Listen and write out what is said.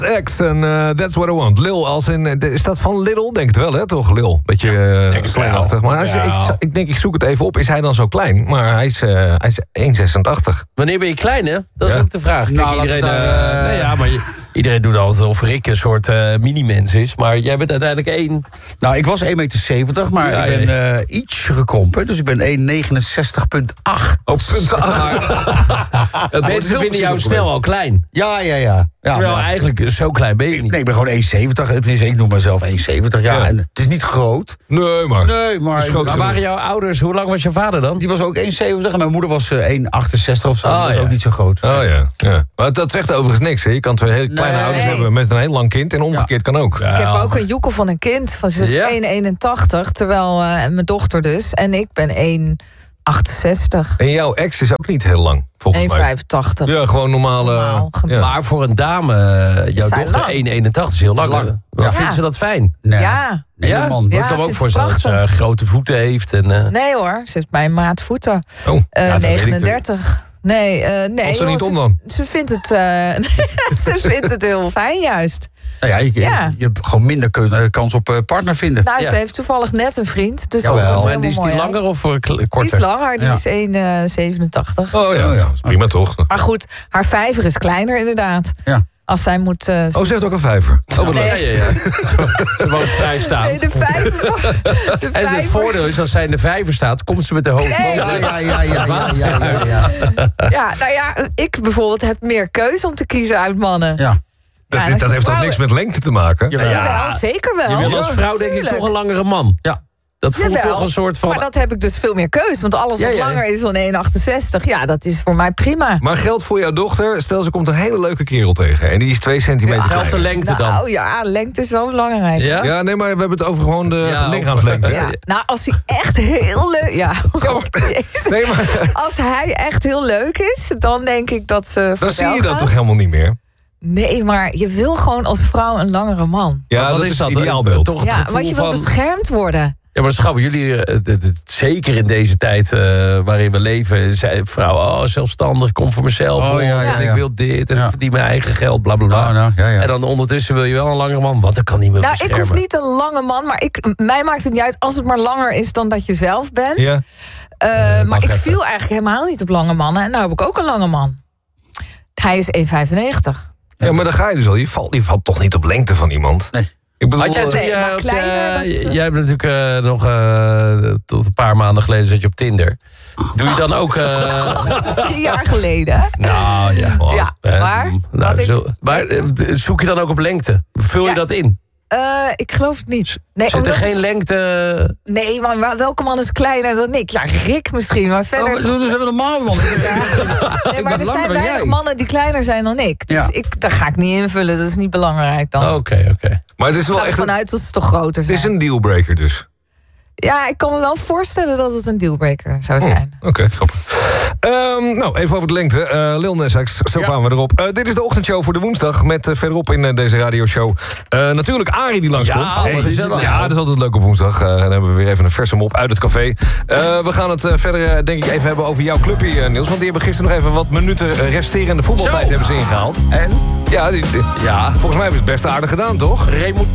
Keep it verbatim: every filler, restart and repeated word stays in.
X en uh, That's What I Want. Lil als in... Uh, is dat van Lidl? Denk het wel, hè? Toch, Lil? Beetje uh, slangachtig. Maar als, ja. ik, ik denk, ik zoek het even op. Is hij dan zo klein? Maar hij is, uh, hij is één komma zesentachtig. Wanneer ben je klein, hè? Dat is ja. ook de vraag. Kijk, nou, iedereen, daar, uh, nee, ja, maar je, iedereen doet altijd of Rick een soort uh, mini-mens is. Maar jij bent uiteindelijk één... Nou, ik was één komma zeventig meter, maar ja, ik ben ja. uh, iets gekrompen. Dus ik ben één komma negenenzestig komma acht. Oh, punt acht. Mensen vinden jou snel al klein. Ja, ja, ja. ja Terwijl maar, eigenlijk zo klein ben je niet. Nee, ik ben gewoon één komma zeventig. Ik noem mezelf één komma zeventig. Ja, ja. En het is niet groot. Nee, maar... Nee, maar... Maar waren jouw ouders... Hoe lang was je vader dan? Die was ook één komma zeventig en mijn moeder was uh, één komma achtenzestig of zo. Oh, dat was ja. ook niet zo groot. Oh ja, ja. Maar dat zegt overigens niks, hè? Je kan twee hele kleine Nee. ouders hebben met een heel lang kind en omgekeerd ja. kan ook. Ik heb ook een joekel van een kind van ze is Ja. één komma eenentachtig, terwijl uh, mijn dochter dus. En ik ben één komma achtenzestig. En jouw ex is ook niet heel lang, volgens één mij. komma vijfentachtig. Ja, gewoon normale... Normaal, ja. Maar voor een dame, jouw Zijn dochter, lang. één komma eenentachtig is heel lang. Lang. Wat Ja. vindt ze dat fijn? Nee. Ja. Nee, Ja? man. Ik Ja, kan me ook vindt ze voorstellen dat ze uh, prachtig. grote voeten heeft. En, uh, Nee hoor, ze heeft mijn maat voeten. Oh, Uh, ja, dat weet ik negenendertig. Nee, uh, nee. Valt ze joh, niet om dan? Ze vindt het, uh, ze vindt het heel fijn juist. Nou ja, je, Ja. je hebt gewoon minder kun- kans op uh, partner vinden. Nou, Ja. ze heeft toevallig net een vriend. Dus Jawel. dat komt en helemaal die is die mooi langer uit. of uh, kle- Die korter? is langer, die Ja. is één komma zevenentachtig. oh ja, ja. Dat is prima toch? Maar goed, haar vijver is kleiner inderdaad. Ja. Als zij moet... Uh, Oh, ze heeft ook een vijver. Oh, wat Nee. leuk. Ja, ja, ja. Ze woont vrijstaand. nee, de vijver... De En het vijver voordeel is, als zij in de vijver staat, komt ze met de hoofd Nee. boven. Ja, ja, ja, ja, ja, ja, ja, ja. Ja, nou ja, ik bijvoorbeeld heb meer keuze om te kiezen uit mannen. Ja. Dat, Ja, dat dat heeft toch vrouwen- niks met lengte te maken? Jawel. Jawel, zeker wel. Je wil als vrouw denk ik Tuurlijk. toch een langere man. Ja. Dat voelt Jawel, toch een soort van... Maar dat heb ik dus veel meer keuze. Want alles Ja, wat ja. langer is dan één komma achtenzestig... ja, dat is voor mij prima. Maar geldt voor jouw dochter, stel ze komt een hele leuke kerel tegen... en die is twee centimeter Geldt de kleiner. lengte dan? Nou ja, lengte is wel belangrijk. Ja? Ja, nee, maar we hebben het over gewoon de Ja, lichaamslengte. hè? Ja. Nou, als hij echt heel leuk... Ja, God, jezus. Nee, maar Als hij echt heel leuk is, dan denk ik dat ze dan voor zie je wel dat gaat. toch helemaal niet meer? Nee, maar je wil gewoon als vrouw een langere man. Ja, Wat dat is is dat? het ideaalbeeld. Toch het Ja, gevoel want je wil van- beschermd worden. Ja, maar schat, jullie, eh, het- het- zeker in deze tijd uh, waarin we leven, zijn vrouwen, oh, zelfstandig, kom voor mezelf, Oh, op, ja, ja, en ik ja. wil dit, en Ja. ik verdien mijn eigen geld, bla bla bla. Nou, nou, ja, ja. En dan ondertussen wil je wel een langere man, want dan kan niet meer Nou, ik beschermen. hoef niet een lange man, maar ik, mij maakt het niet uit als het maar langer is dan dat je zelf bent. Ja. Uh, maar wacht ik even. viel eigenlijk helemaal niet op lange mannen. En nou heb ik ook een lange man. Hij is één komma vijfennegentig. ja, maar dan ga je dus al. Je valt, je valt toch niet op lengte van iemand? Nee. Ik bedoel, Had jij toen Nee, je maar op, kleiner, eh, dat, uh, jij hebt natuurlijk uh, nog uh, tot een paar maanden geleden zat je op Tinder. Doe je dan ook... Uh, Dat is drie jaar geleden. nou ja. Oh, Ja, Eh, maar... nou, wat ik- zo, maar eh, zoek je dan ook op lengte? Vul je Ja. dat in? Uh, ik geloof het niet. Nee, Zit er omdat geen het- lengte... nee, maar wel- welke man is kleiner dan ik? Ja, Rick misschien, maar verder... Oh, doe dus even normaal, man. Nee, ben maar er langer zijn dan weinig jij. mannen die kleiner zijn dan ik. Dus Ja. ik, daar ga ik niet invullen. Dat is niet belangrijk dan. Oké, oké. maar het is Ik wel ga echt ervan een, uit dat ze toch groter het is zijn. een dealbreaker dus. Ja, ik kan me wel voorstellen dat het een dealbreaker zou zijn. Oké, okay, grappig. Um, nou, even over de lengte. Uh, Lil Nas X, zo Ja. kwamen we erop. Uh, dit is de ochtendshow voor de woensdag. Met uh, verderop in uh, deze radioshow. Uh, natuurlijk Arie die langskomt. Ja, Hey, gezellig. ja, dat is altijd leuk op woensdag. Uh, dan hebben we weer even een verse mop uit het café. Uh, we gaan het uh, verder uh, denk ik even hebben over jouw clubje, uh, Niels. Want die hebben gisteren nog even wat minuten uh, resterende voetbaltijd Zo. hebben ze ingehaald. En? Ja, die, die- Ja, volgens mij hebben ze het best aardig gedaan, toch? Raymond